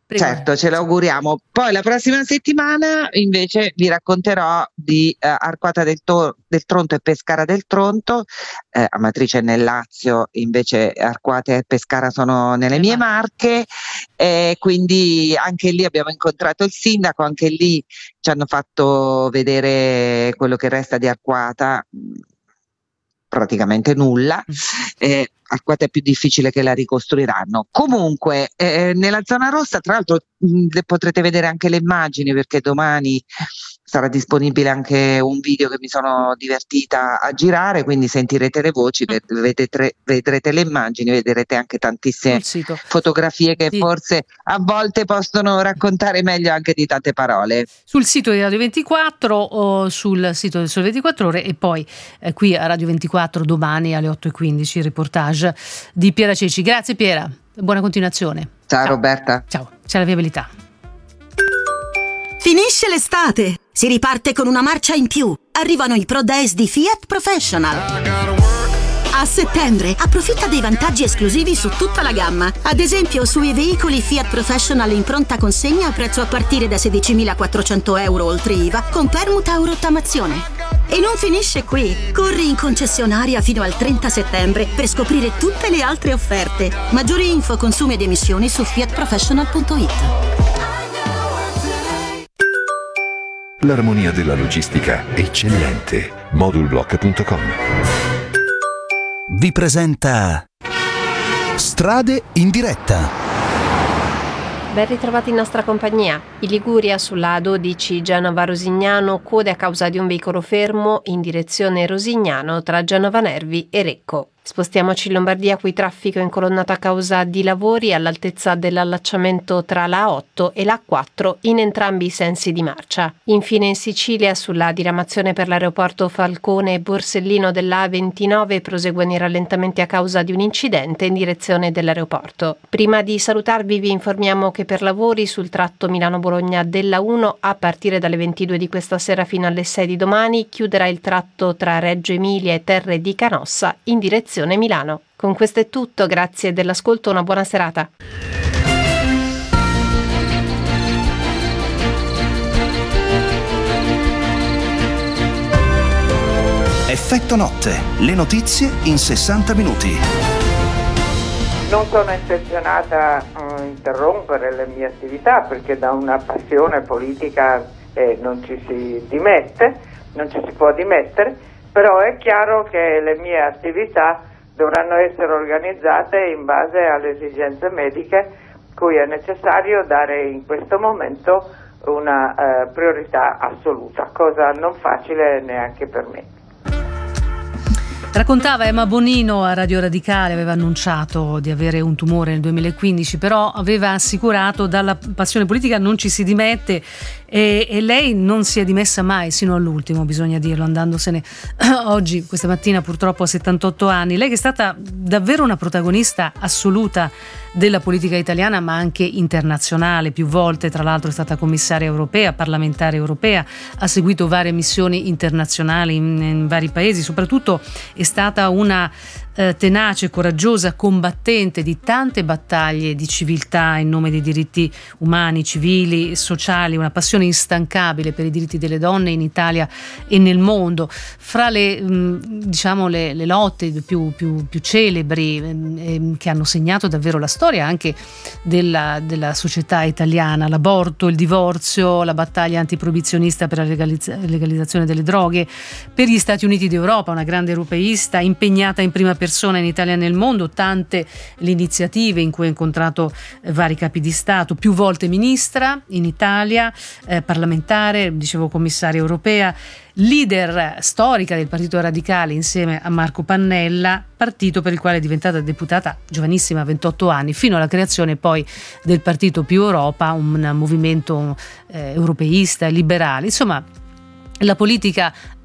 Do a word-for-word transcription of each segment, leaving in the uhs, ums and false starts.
Prego. Certo, ce l'auguriamo. Poi la prossima settimana invece vi racconterò di eh, Arquata del, to- del Tronto e Pescara del Tronto. eh, Amatrice è nel Lazio, invece Arquata e Pescara sono nelle Eh, mie ma- Marche, e quindi anche lì abbiamo incontrato il sindaco, anche lì ci hanno fatto vedere quello che resta di Arquata, praticamente nulla. Eh, Arquata è più difficile che la ricostruiranno. Comunque, eh, nella zona rossa, tra l'altro, mh, le potrete vedere anche le immagini, perché domani sarà disponibile anche un video che mi sono divertita a girare, quindi sentirete le voci, Mm. vedete, vedrete le immagini, vedrete anche tantissime Sul sito. fotografie che Sì. forse a volte possono raccontare meglio anche di tante parole. Sul sito di Radio ventiquattro o sul sito del Sole ventiquattro Ore, e poi eh, qui a Radio ventiquattro domani alle otto e quindici il reportage di Piera Ceci. Grazie Piera, buona continuazione. Ciao, Ciao. Roberta. Ciao, c'è la viabilità. Finisce l'estate, si riparte con una marcia in più. Arrivano i Pro Days di Fiat Professional. A settembre approfitta dei vantaggi esclusivi su tutta la gamma. Ad esempio sui veicoli Fiat Professional in pronta consegna a prezzo a partire da sedicimilaquattrocento euro oltre I V A con permuta o rottamazione. E non finisce qui. Corri in concessionaria fino al trenta settembre per scoprire tutte le altre offerte. Maggiori info, consumi ed emissioni su fiat professional punto it. L'armonia della logistica è eccellente. Modulblock punto com vi presenta Strade in diretta. Ben ritrovati in nostra compagnia. In Liguria, sulla A dodici Genova-Rosignano, code a causa di un veicolo fermo in direzione Rosignano tra Genova Nervi e Recco. Spostiamoci in Lombardia, cui traffico incolonnato a causa di lavori all'altezza dell'allacciamento tra la A otto e la A quattro in entrambi i sensi di marcia. Infine in Sicilia, sulla diramazione per l'aeroporto Falcone e Borsellino della A ventinove proseguono i rallentamenti a causa di un incidente in direzione dell'aeroporto. Prima di salutarvi vi informiamo che per lavori sul tratto Milano-Bologna della uno, a partire dalle ventidue di questa sera fino alle sei di domani, chiuderà il tratto tra Reggio Emilia e Terre di Canossa in direzione Milano. Con questo è tutto, grazie dell'ascolto, una buona serata. Effetto notte, le notizie in sessanta minuti. Non sono intenzionata a interrompere le mie attività, perché da una passione politica eh, non ci si dimette, non ci si può dimettere, però è chiaro che le mie attività dovranno essere organizzate in base alle esigenze mediche cui è necessario dare in questo momento una eh, priorità assoluta, cosa non facile neanche per me. Raccontava Emma Bonino a Radio Radicale, aveva annunciato di avere un tumore nel duemilaquindici, però aveva assicurato dalla passione politica non ci si dimette, e, e lei non si è dimessa mai sino all'ultimo, bisogna dirlo, andandosene oggi, questa mattina purtroppo a settantotto anni. Lei che è stata davvero una protagonista assoluta della politica italiana ma anche internazionale, più volte tra l'altro è stata commissaria europea, parlamentare europea, ha seguito varie missioni internazionali in, in vari paesi, soprattutto è stata una eh, tenace, coraggiosa combattente di tante battaglie di civiltà in nome dei diritti umani, civili e sociali, una passione instancabile per i diritti delle donne in Italia e nel mondo. Fra le, mh, diciamo, le, le lotte più, più, più celebri eh, che hanno segnato davvero la storia anche della, della società italiana, l'aborto, il divorzio, la battaglia antiproibizionista per la legalizza- legalizzazione delle droghe, per gli Stati Uniti d'Europa, una grande europeista impegnata in prima persona in Italia e nel mondo, tante le iniziative in cui ha incontrato eh, vari capi di Stato, più volte ministra in Italia, eh, parlamentare, dicevo commissaria europea, leader storica del Partito Radicale insieme a Marco Pannella, partito per il quale è diventata deputata giovanissima, a ventotto anni, fino alla creazione poi del Partito Più Europa, un movimento eh, europeista, liberale. Insomma, la politica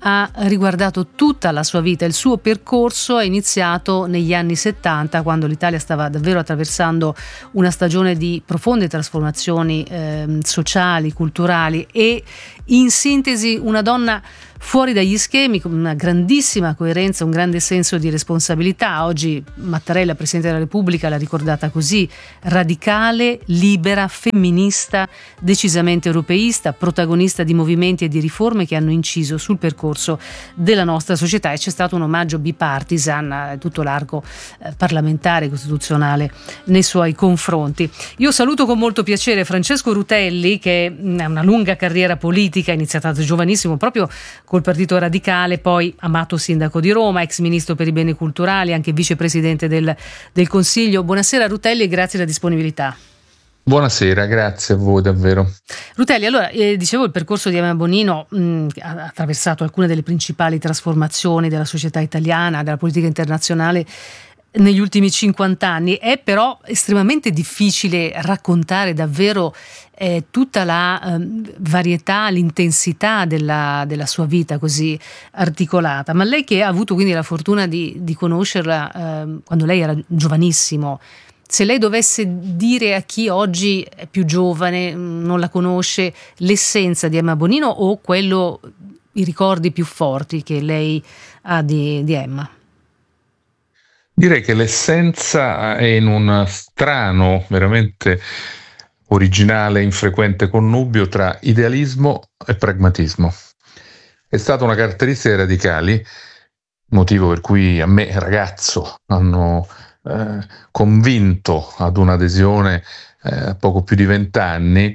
ha riguardato tutta la sua vita. Il suo percorso è iniziato negli anni settanta, quando l'Italia stava davvero attraversando una stagione di profonde trasformazioni eh, sociali, culturali, e in sintesi una donna fuori dagli schemi, con una grandissima coerenza, un grande senso di responsabilità. Oggi Mattarella, Presidente della Repubblica, l'ha ricordata così: radicale, libera, femminista, decisamente europeista, protagonista di movimenti e di riforme che hanno inciso sul percorso della nostra società, e c'è stato un omaggio bipartisan a tutto l'arco eh, parlamentare e costituzionale nei suoi confronti. Io saluto con molto piacere Francesco Rutelli, che ha una lunga carriera politica, iniziata da giovanissimo proprio col Partito Radicale, poi amato sindaco di Roma, ex ministro per i beni culturali, anche vicepresidente del, del Consiglio. Buonasera Rutelli e grazie della disponibilità. Buonasera, grazie a voi davvero. Rutelli, allora, eh, dicevo, il percorso di Emma Bonino mh, ha attraversato alcune delle principali trasformazioni della società italiana, della politica internazionale negli ultimi cinquanta anni. È però estremamente difficile raccontare davvero eh, tutta la eh, varietà, l'intensità della, della sua vita così articolata. Ma lei, che ha avuto quindi la fortuna di, di conoscerla eh, quando lei era giovanissimo, se lei dovesse dire a chi oggi è più giovane, non la conosce, l'essenza di Emma Bonino, o quello, i ricordi più forti che lei ha di, di Emma? Direi che l'essenza è in un strano, veramente originale, infrequente connubio tra idealismo e pragmatismo. È stata una caratteristica dei radicali, motivo per cui a me, ragazzo, hanno eh, convinto ad un'adesione a eh, poco più di vent'anni,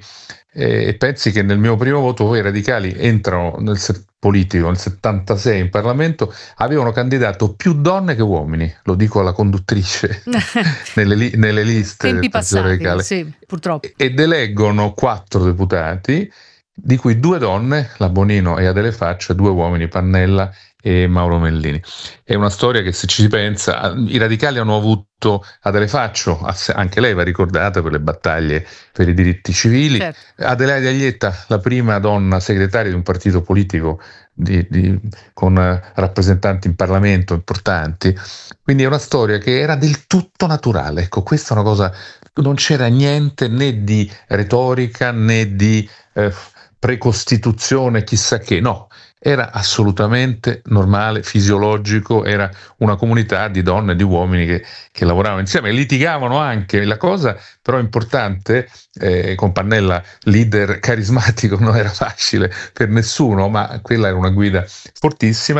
e pensi che nel mio primo voto poi i radicali entrano nel set- politico nel settantasei in Parlamento, avevano candidato più donne che uomini, lo dico alla conduttrice, nelle, li- nelle liste tempi del Partito passati, Radicale, sì, purtroppo. ed eleggono quattro deputati, di cui due donne, la Bonino e Adele Faccia, due uomini, Pannella e Mauro Mellini. È una storia che, se ci si pensa, i radicali hanno avuto Adele Faccio, anche lei va ricordata per le battaglie per i diritti civili, certo. Adelaide Aglietta, la prima donna segretaria di un partito politico di, di, con rappresentanti in Parlamento importanti, quindi è una storia che era del tutto naturale. Ecco, questa è una cosa, non c'era niente né di retorica né di eh, precostituzione, chissà che, no, era assolutamente normale, fisiologico, era una comunità di donne e di uomini che, che lavoravano insieme, litigavano anche. La cosa però importante, eh, con Pannella leader carismatico, non era facile per nessuno, ma quella era una guida fortissima.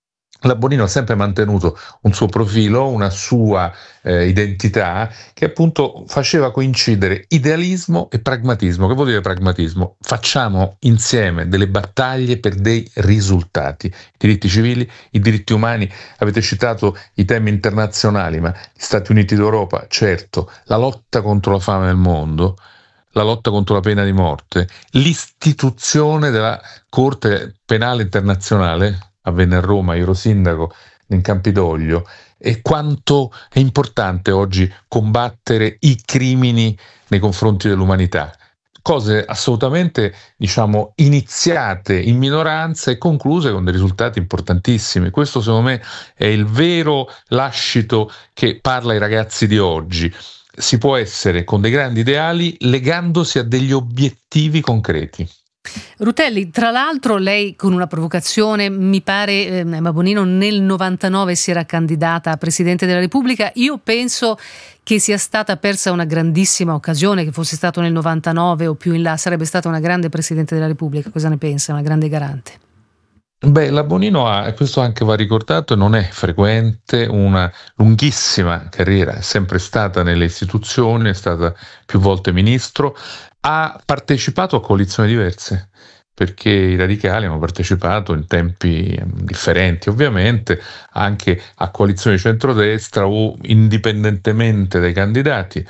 La Bonino ha sempre mantenuto un suo profilo, una sua eh, identità, che appunto faceva coincidere idealismo e pragmatismo. Che vuol dire pragmatismo? Facciamo insieme delle battaglie per dei risultati. I diritti civili, i diritti umani, avete citato i temi internazionali, ma gli Stati Uniti d'Europa, certo, la lotta contro la fame nel mondo, la lotta contro la pena di morte, l'istituzione della Corte Penale Internazionale, avvenne a Roma, io ero sindaco in Campidoglio, e quanto è importante oggi combattere i crimini nei confronti dell'umanità. Cose assolutamente, diciamo, iniziate in minoranza e concluse con dei risultati importantissimi. Questo, secondo me, è il vero lascito che parla ai ragazzi di oggi. Si può essere con dei grandi ideali legandosi a degli obiettivi concreti. Rutelli, tra l'altro lei, con una provocazione, mi pare, eh, Emma Bonino nel novantanove si era candidata a Presidente della Repubblica. Io penso che sia stata persa una grandissima occasione, che fosse stato nel novantanove o più in là, sarebbe stata una grande Presidente della Repubblica. Cosa ne pensa? Una grande garante? Beh, la Bonino ha, e questo anche va ricordato, non è frequente, una lunghissima carriera, è sempre stata nelle istituzioni, è stata più volte ministro, ha partecipato a coalizioni diverse, perché i radicali hanno partecipato in tempi differenti, ovviamente, anche a coalizioni di centrodestra o indipendentemente dai candidati.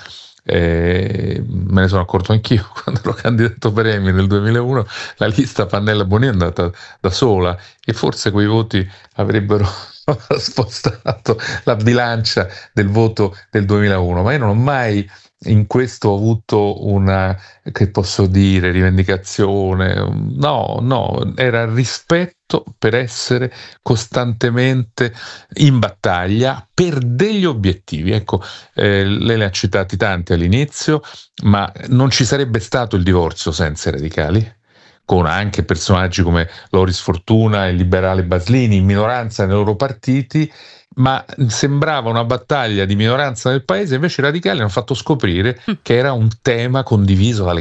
Eh, me ne sono accorto anch'io quando ero candidato Premi nel duemilauno, la lista Pannella Bonino è andata da sola e forse quei voti avrebbero spostato la bilancia del voto del duemilauno, ma io non ho mai in questo ho avuto una, che posso dire, rivendicazione. No, no, era rispetto per essere costantemente in battaglia per degli obiettivi. Ecco, eh, lei ne ha citati tanti all'inizio, ma non ci sarebbe stato il divorzio senza i radicali, con anche personaggi come Loris Fortuna e il liberale Baslini in minoranza nei loro partiti, ma sembrava una battaglia di minoranza nel paese. Invece i radicali hanno fatto scoprire che era un tema condiviso dalle